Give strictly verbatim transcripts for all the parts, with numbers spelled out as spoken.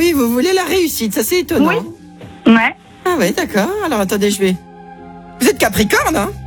oui, vous voulez la réussite, ça c'est étonnant. Oui. Ouais. Ah ouais, d'accord. Alors attendez, je vais... Vous êtes Capricorne, hein?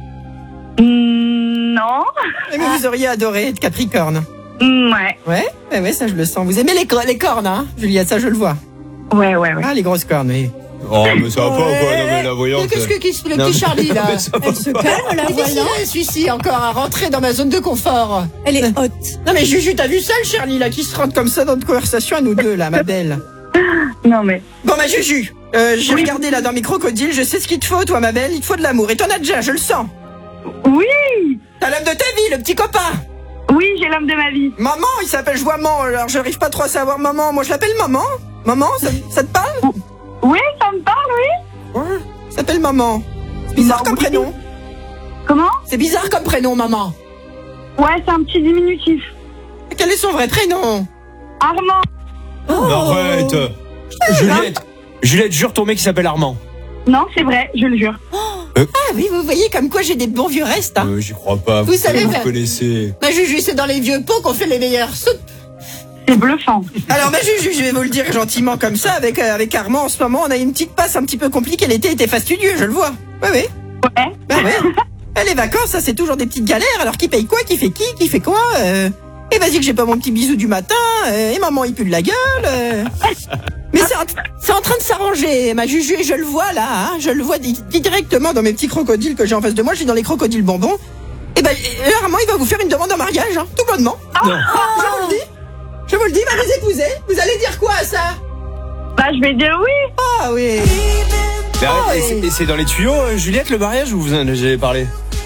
Mm, non. Mais vous auriez adoré être Capricorne. Mm, ouais. Ouais, ouais, ouais, ça je le sens. Vous aimez les, co- les cornes, hein, Juliette, ça je le vois. Ouais, ouais, ouais. Ah, les grosses cornes, oui. Oh, mais ça va pas ou quoi? Non, mais la voyante. Qu'est-ce que qu'est-ce que le Non, petit mais- Charlie, là? mais ça va Elle se calme, la Difficile, voyante. hein, celui-ci, encore à rentrer dans ma zone de confort. Elle est haute. Non mais Juju, t'as vu ça, le Charlie, là, qui se rentre comme ça dans notre conversation à nous deux, là, ma belle? Non, mais. Bon, ma Juju, euh, j'ai regardé là dans mes crocodiles, je sais ce qu'il te faut, toi, ma belle, il te faut de l'amour. Et t'en as déjà, je le sens. Oui. T'as l'homme de ta vie, le petit copain. Oui, j'ai l'homme de ma vie. Maman, il s'appelle je vois maman, alors j'arrive pas trop à savoir maman. Moi, je l'appelle maman. Maman, ça, ça te parle? Oui, ça me parle, oui. Ouais, il s'appelle maman. C'est bizarre Bah, comme oui. prénom. Comment? C'est bizarre comme prénom, maman. Ouais, c'est un petit diminutif. Quel est son vrai prénom? Armand. Oh. Arrête. Juliette, Juliette, jure ton mec il s'appelle Armand. Non, c'est vrai, je le jure. Ah oui, vous voyez comme quoi j'ai des bons vieux restes. Hein. Euh, J'y crois pas. Vous savez, vous bah- connaissez. Ma Juju, c'est dans les vieux pots qu'on fait les meilleures soupes. C'est bluffant. Alors ma Juju, je vais vous le dire gentiment comme ça, avec, euh, avec Armand en ce moment, on a une petite passe un petit peu compliquée, l'été était fastidieux, je le vois. Oui, oui. Ouais. Bah oui. Eh, les vacances, ça c'est toujours des petites galères, alors qui paye quoi, qui fait qui, qui fait quoi euh... Et vas-y que j'ai pas mon petit bisou du matin, euh, et maman il pue de la gueule. euh. Mais c'est en, c'est en train de s'arranger, ma Juju, et je le vois là, hein, je le vois di- directement dans mes petits crocodiles que j'ai en face de moi, j'ai dans les crocodiles bonbons. Et ben, euh, Armand il va vous faire une demande en mariage, hein, tout bonnement. Non. Je vous le dis. Je vous le dis, il va vous épouser. Vous allez dire quoi à ça? Bah, je vais dire oui. Ah oui. Mais arrête, Oh, et c'est- et c'est dans les tuyaux, euh, Juliette, le mariage, ou vous en avez parlé?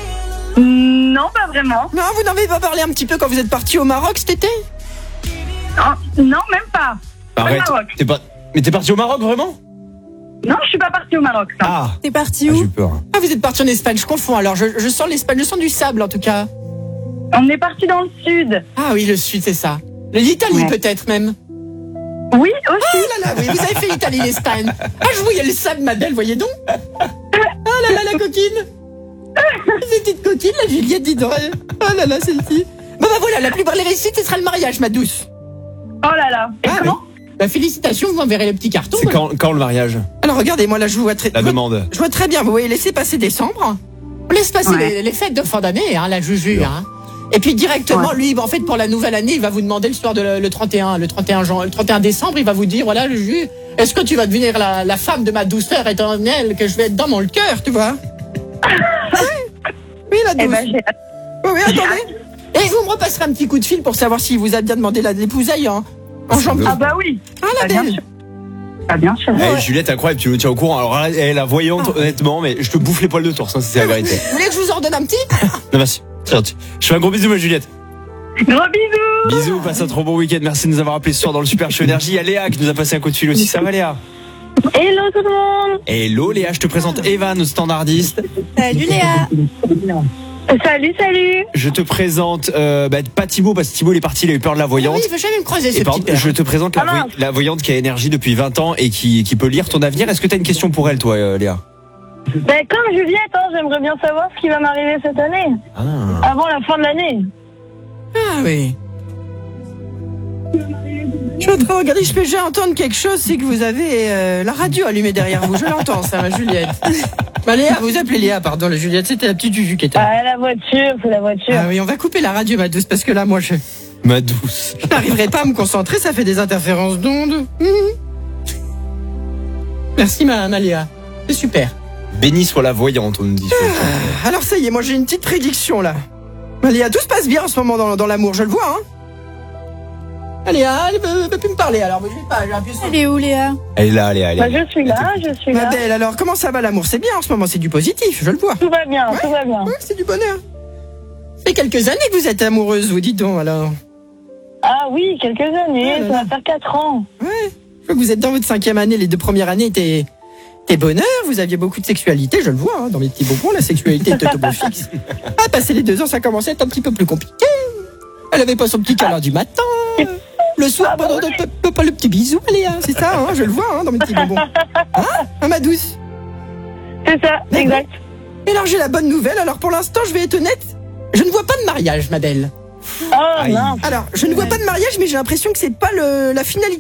Non, pas vraiment. Non, vous n'avez pas parlé un petit peu quand vous êtes parti au Maroc cet été? Oh, non, même pas. Pas Arrête. au Maroc. T'es pas... Mais t'es parti au Maroc, vraiment? Non, je suis pas partie au Maroc. ça. Ah. T'es parti Ah, j'ai eu où? peur. Ah, vous êtes parti en Espagne, je confonds. Alors, je, je sens l'Espagne, je sens du sable en tout cas. On est parti dans le sud. Ah oui, le sud, c'est ça. L'Italie Ouais. peut-être même. Oui, Ah aussi. là là, oui, vous avez fait l'Italie, l'Espagne. Ah, je voyais le sable, ma belle, voyez donc. Ah là là, la coquine. Cette petite coquine, la Juliette, dis donc. Ah là là, celle-ci. Bon bah voilà, la plus belle réussite, ce sera le mariage, ma douce. Oh là là. Et Ah, comment? Bah félicitations, vous enverrez le petit carton. C'est quand, quand le mariage? Alors regardez, moi là, je vous vois très... La je vois- demande. Je vois très bien, vous voyez, laissez passer décembre. On laisse passer Ouais. les, les fêtes de fin d'année, hein, la Juju. Hein. Et puis directement, Ouais. lui, en fait, pour la nouvelle année, il va vous demander le soir de le, le trente et un, le trente et un, jan- le trente et un décembre, il va vous dire, voilà, Juju, est-ce que tu vas devenir la, la femme de ma douceur éternelle que je vais être dans mon cœur, tu vois? Oui, oui, la Eh douce. ben, j'ai hâte. Oui, oui, attendez. Et vous me repasserez un petit coup de fil pour savoir s'il vous a bien demandé la dépousaille hein, en janvier. Ah bah oui. Ah, la Ah, bien belle. sûr. Ah, bien sûr. Eh, Juliette, incroyable, tu me tiens au courant. Alors là, elle, la voyante, Ah. honnêtement, mais je te bouffe les poils de torse, hein, c'est la vérité. Vous voulez que je vous en donne un petit? Non, merci. C'est gentil. Je fais un gros bisou, ma Juliette. Gros bisous. Bisous, passe un trop bon week-end. Merci de nous avoir appelés ce soir dans le Super Show Énergie. Il y a Léa qui nous a passé un coup de fil aussi. Ça va, Léa? Hello tout le monde. Hello, Léa, je te présente Eva, notre standardiste. Salut Léa. Salut, salut. Je te présente, euh, bah, pas Thibaut, parce que Thibaut, il est parti, il a eu peur de la Ah voyante. oui, il veut jamais me croiser, ce Et petit pardon, père. je te présente la, Ah, voy- la voyante qui a énergie depuis vingt ans et qui, qui peut lire ton avenir. Est-ce que tu as une question pour elle, toi, euh, Léa? Ben, comme Juliette, hein, j'aimerais bien savoir ce qui va m'arriver cette année, Ah. avant la fin de l'année. Ah oui. Je suis en train de regarder, je peux déjà entendre quelque chose, c'est que vous avez euh, la radio allumée derrière vous. Je l'entends, ça, ma Juliette. Bah, Léa, vous appelez Léa, pardon, la Juliette, c'était la petite Juju qui était là. Ah, la voiture, c'est la voiture. Ah oui, on va couper la radio, ma douce, parce que là, moi, je Ma douce. je n'arriverai pas à me concentrer, ça fait des interférences d'ondes. Mhm. Merci, ma, ma Léa. C'est super. Béni soit la voyante, on nous dit. Ah, alors, ça y est, moi, j'ai une petite prédiction, là. Ma Léa, tout se passe bien en ce moment dans, dans l'amour, je le vois, hein. Ah, Léa, elle veut, veut plus me parler, alors, mais je vais pas, j'ai appuyé sur... Elle est où Léa? Elle est là, allez, allez. Bah, je suis là, je suis Ma là. belle, alors, comment ça va l'amour? C'est bien en ce moment, c'est du positif, je le vois. Tout va bien, tout va bien. Ouais, c'est du bonheur. Ça fait quelques années que vous êtes amoureuse, vous dites donc, alors. Ah oui, quelques années, Ah là ça là. va faire quatre ans. Ouais. Je vois que vous êtes dans votre cinquième année, les deux premières années étaient, étaient bonheur, vous aviez beaucoup de sexualité, je le vois, hein, dans mes petits bonbons, la sexualité était au beau fixe. Ah, passer les deux ans, ça commençait à être un petit peu plus compliqué. Elle avait pas son petit câlin du matin. Le soir, pendant pas, pas le petit bisou, allez, hein, c'est ça, hein, je le vois, hein, dans mes petits bonbons. Hein, hein, ma douce? C'est ça, exact. Et alors, j'ai la bonne nouvelle, alors pour l'instant, je vais être honnête, je ne vois pas de mariage, ma belle. Oh Aïe. mince. Alors, je ne vois pas de mariage, mais j'ai l'impression que c'est pas le, la finalité.